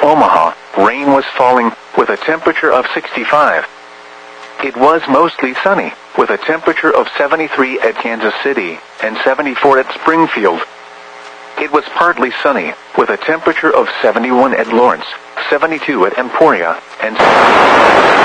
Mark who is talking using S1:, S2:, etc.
S1: Omaha, rain was falling, with a temperature of 65. It was mostly sunny, with a temperature of 73 at Kansas City, and 74 at Springfield. It was partly sunny, with a temperature of 71 at Lawrence, 72 at Emporia, and